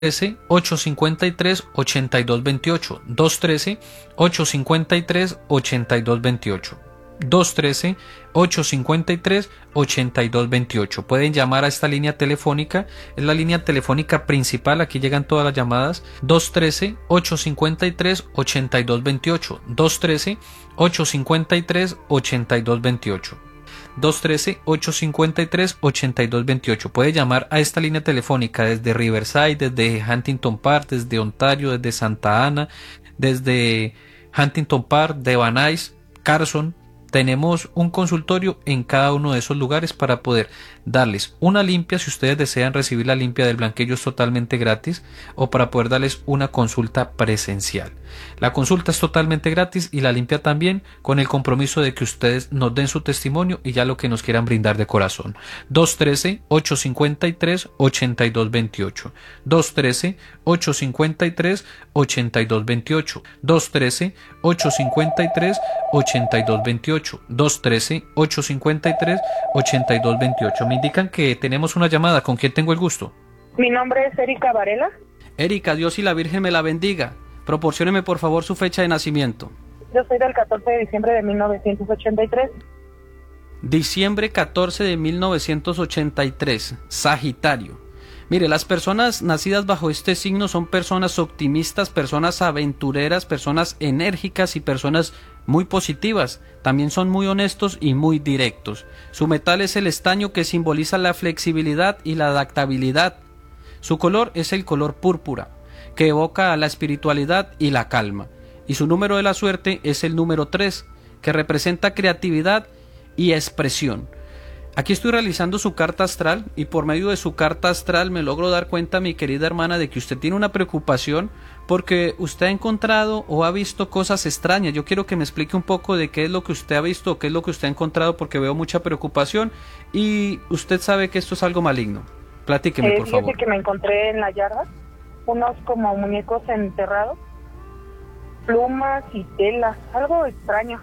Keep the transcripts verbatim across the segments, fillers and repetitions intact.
trece, ocho cincuenta y tres, ochenta y dos veintiocho, dos trece, ocho cincuenta y tres, ochenta y dos veintiocho, dos trece, ocho cincuenta y tres, ochenta y dos veintiocho. Pueden llamar a esta línea telefónica, es la línea telefónica principal, aquí llegan todas las llamadas, dos trece, ocho cincuenta y tres, ochenta y dos veintiocho, dos trece, ocho cincuenta y tres, ochenta y dos veintiocho. dos trece, ocho cincuenta y tres, ochenta y dos veintiocho. Puede llamar a esta línea telefónica desde Riverside, desde Huntington Park, desde Ontario, desde Santa Ana, desde Huntington Park, de Van Nuys, Carson. Tenemos un consultorio en cada uno de esos lugares para poder darles una limpia, si ustedes desean recibir la limpia del blanquillo es totalmente gratis, o para poder darles una consulta presencial. La consulta es totalmente gratis y la limpia también, con el compromiso de que ustedes nos den su testimonio y ya lo que nos quieran brindar de corazón. dos trece, ocho cincuenta y tres, ochenta y dos veintiocho, dos trece, ocho cincuenta y tres, ochenta y dos veintiocho, dos trece, ocho cincuenta y tres, ochenta y dos veintiocho, dos trece, ocho cincuenta y tres, ochenta y dos veintiocho. Me indican que tenemos una llamada. ¿Con quién tengo el gusto? Mi nombre es Erika Varela. Erika, Dios y la Virgen me la bendiga. Proporcióneme por favor su fecha de nacimiento. Yo soy del catorce de diciembre de mil novecientos ochenta y tres. Diciembre catorce de mil novecientos ochenta y tres, Sagitario. Mire, las personas nacidas bajo este signo son personas optimistas, personas aventureras, personas enérgicas y personas muy positivas. También son muy honestos y muy directos. Su metal es el estaño, que simboliza la flexibilidad y la adaptabilidad. Su color es el color púrpura, que evoca a la espiritualidad y la calma. Y su número de la suerte es el número tres, que representa creatividad y expresión. Aquí estoy realizando su carta astral y por medio de su carta astral me logro dar cuenta, mi querida hermana, de que usted tiene una preocupación porque usted ha encontrado o ha visto cosas extrañas. Yo quiero que me explique un poco de qué es lo que usted ha visto o qué es lo que usted ha encontrado, porque veo mucha preocupación y usted sabe que esto es algo maligno. Platíqueme, eh, por favor. Fíjese que me encontré en la yarda unos como muñecos enterrados, plumas y tela, algo extraño.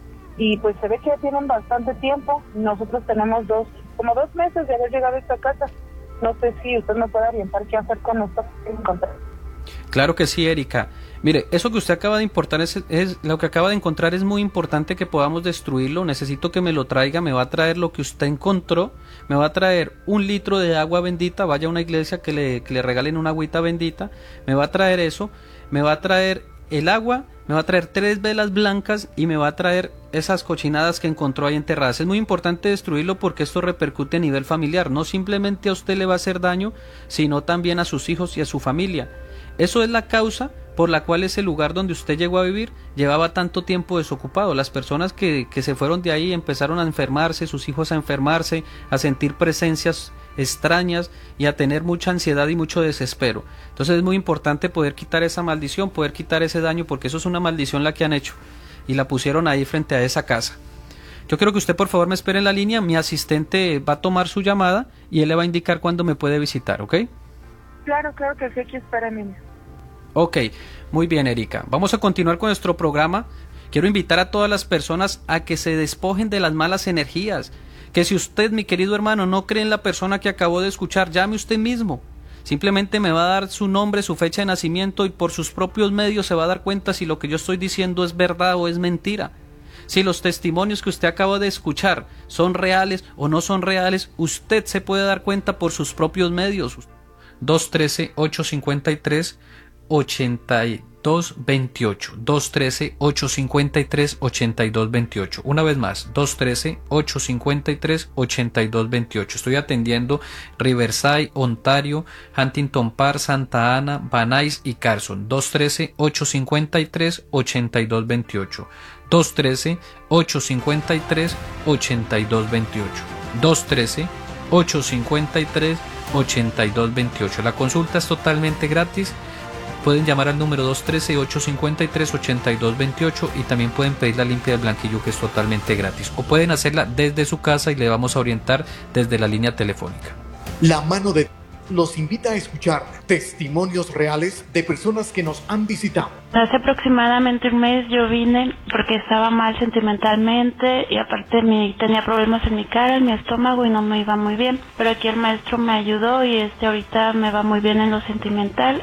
Y pues se ve que ya tienen bastante tiempo. Nosotros tenemos dos, como dos meses de haber llegado a esta casa. No sé si usted me puede orientar qué hacer con esto que encontré. Claro que sí, Erika. Mire, eso que usted acaba de importar es, es lo que acaba de encontrar es muy importante que podamos destruirlo. Necesito que me lo traiga. Me va a traer lo que usted encontró. Me va a traer un litro de agua bendita. Vaya a una iglesia que le, que le regalen una agüita bendita. Me va a traer eso. Me va a traer el agua. Me va a traer tres velas blancas y me va a traer esas cochinadas que encontró ahí enterradas. Es muy importante destruirlo porque esto repercute a nivel familiar. No simplemente a usted le va a hacer daño, sino también a sus hijos y a su familia. Eso es la causa por la cual ese lugar donde usted llegó a vivir llevaba tanto tiempo desocupado. Las personas que, que se fueron de ahí empezaron a enfermarse, sus hijos a enfermarse, a sentir presencias extrañas y a tener mucha ansiedad y mucho desespero. Entonces es muy importante poder quitar esa maldición, poder quitar ese daño, porque eso es una maldición la que han hecho y la pusieron ahí frente a esa casa. Yo quiero que usted por favor me espere en la línea. Mi asistente va a tomar su llamada y él le va a indicar cuándo me puede visitar, ¿ok? Claro, claro que sí, aquí espérenme. Ok, muy bien, Erika. Vamos a continuar con nuestro programa. Quiero invitar a todas las personas a que se despojen de las malas energías. Que si usted, mi querido hermano, no cree en la persona que acabó de escuchar, llame usted mismo. Simplemente me va a dar su nombre, su fecha de nacimiento y por sus propios medios se va a dar cuenta si lo que yo estoy diciendo es verdad o es mentira. Si los testimonios que usted acaba de escuchar son reales o no son reales, usted se puede dar cuenta por sus propios medios. dos trece, ocho cincuenta y tres, ochenta y dos veintiocho, dos trece, ocho cincuenta y tres, ochenta y dos veintiocho. Una vez más, dos trece, ocho cincuenta y tres, ochenta y dos veintiocho. Estoy atendiendo Riverside, Ontario, Huntington Park, Santa Ana, Van Nuys y Carson. dos trece, ocho cincuenta y tres, ochenta y dos veintiocho. dos trece, ocho cincuenta y tres, ochenta y dos veintiocho. dos trece, ocho cincuenta y tres, ochenta y dos veintiocho. La consulta es totalmente gratis. Pueden llamar al número dos trece, ocho cincuenta y tres, ochenta y dos veintiocho y también pueden pedir la limpia del blanquillo, que es totalmente gratis, o pueden hacerla desde su casa y le vamos a orientar desde la línea telefónica. La mano de los invita a escuchar testimonios reales de personas que nos han visitado. Hace aproximadamente un mes yo vine porque estaba mal sentimentalmente y aparte mi, tenía problemas en mi cara, en mi estómago y no me iba muy bien. Pero aquí el maestro me ayudó y este ahorita me va muy bien en lo sentimental.